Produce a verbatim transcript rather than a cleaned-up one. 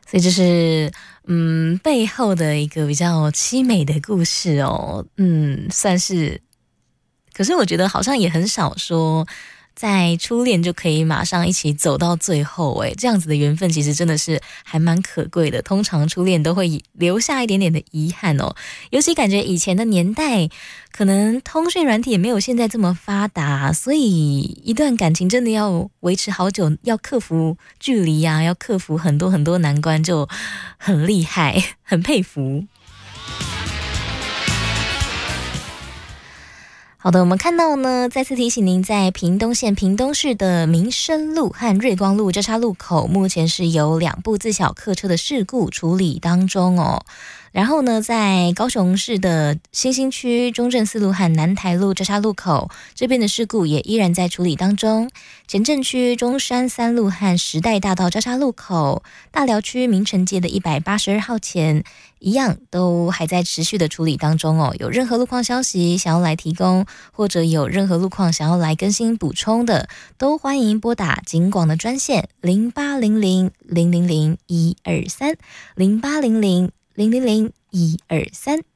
所以这是嗯背后的一个比较凄美的故事哦，嗯，算是。可是我觉得好像也很少说，在初恋就可以马上一起走到最后，诶，这样子的缘分其实真的是还蛮可贵的。通常初恋都会留下一点点的遗憾哦，尤其感觉以前的年代，可能通讯软体也没有现在这么发达，所以一段感情真的要维持好久，要克服距离啊，要克服很多很多难关，就很厉害，很佩服。好的，我们看到呢，再次提醒您，在屏东县屏东市的民生路和瑞光路交叉路口，目前是有两部自小客车的事故处理当中哦。然后呢，在高雄市的新兴区中正四路和南台路交叉路口这边的事故也依然在处理当中。前镇区中山三路和时代大道交叉路口，大寮区明城街的一百八十二号前，一样都还在持续的处理当中哦。有任何路况消息想要来提供，或者有任何路况想要来更新补充的，都欢迎拨打警广的专线零八零零零零零一二三零八零零零零零一二三。